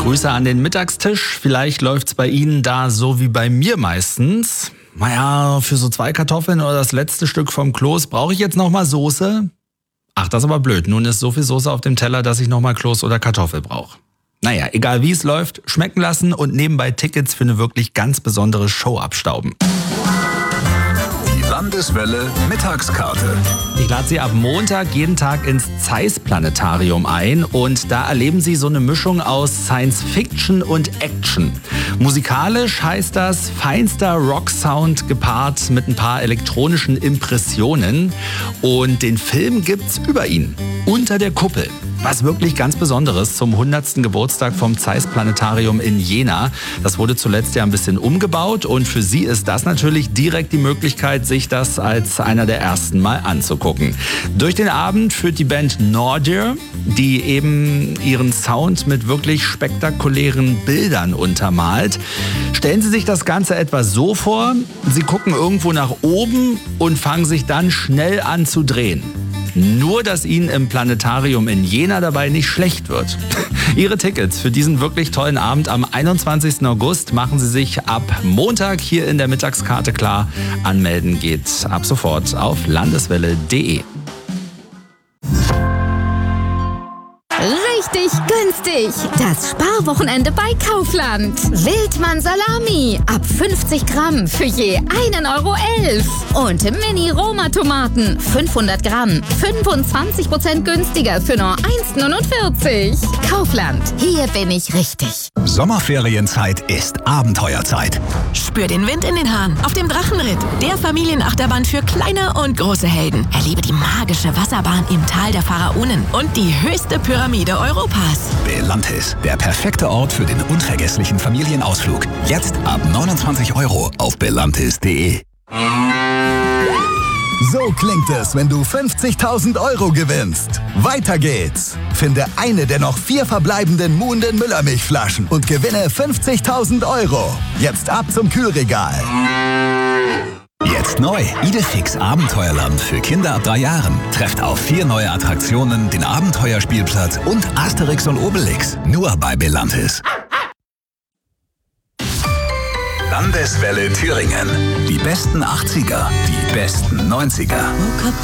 Grüße an den Mittagstisch. Vielleicht läuft's bei Ihnen da so wie bei mir meistens. Naja, für so 2 Kartoffeln oder das letzte Stück vom Kloß brauche ich jetzt nochmal Soße. Ach, das ist aber blöd. Nun ist so viel Soße auf dem Teller, dass ich nochmal Kloß oder Kartoffel brauche. Naja, egal wie es läuft, schmecken lassen und nebenbei Tickets für eine wirklich ganz besondere Show abstauben. Landeswelle Mittagskarte. Ich lade Sie ab Montag jeden Tag ins Zeiss-Planetarium ein und da erleben Sie so eine Mischung aus Science Fiction und Action. Musikalisch heißt das feinster Rock-Sound gepaart mit ein paar elektronischen Impressionen und den Film gibt's über ihn, Unter der Kuppel. Was wirklich ganz Besonderes zum 100. Geburtstag vom Zeiss-Planetarium in Jena. Das wurde zuletzt ja ein bisschen umgebaut und für Sie ist das natürlich direkt die Möglichkeit, sich das als einer der ersten mal anzugucken. Durch den Abend führt die Band Nordir, die eben ihren Sound mit wirklich spektakulären Bildern untermalt. Stellen Sie sich das Ganze etwa so vor, Sie gucken irgendwo nach oben und fangen sich dann schnell an zu drehen. Nur, dass Ihnen im Planetarium in Jena dabei nicht schlecht wird. Ihre Tickets für diesen wirklich tollen Abend am 21. August machen Sie sich ab Montag hier in der Mittagskarte klar. Anmelden geht ab sofort auf landeswelle.de. Richtig günstig. Das Sparwochenende bei Kaufland. Wildmann Salami ab 50 Gramm für je 1,11 €. Und Mini-Roma-Tomaten 500 Gramm 25% günstiger für nur 1,49 €. Kaufland, hier bin ich richtig. Sommerferienzeit ist Abenteuerzeit. Spür den Wind in den Haaren auf dem Drachenritt. Der Familienachterbahn für kleine und große Helden. Erlebe die magische Wasserbahn im Tal der Pharaonen und die höchste Pyramide Europas. Belantis, der perfekte Ort für den unvergesslichen Familienausflug. Jetzt ab 29 € auf belantis.de. So klingt es, wenn du 50.000 € gewinnst. Weiter geht's. Finde eine der noch 4 verbleibenden Muhnden Müllermilchflaschen und gewinne 50.000 €. Jetzt ab zum Kühlregal. Jetzt neu. Idefix Abenteuerland für Kinder ab 3 Jahren. Trefft auf 4 neue Attraktionen, den Abenteuerspielplatz und Asterix und Obelix. Nur bei Belantis. Landeswelle Thüringen. Die besten 80er, die besten 90er.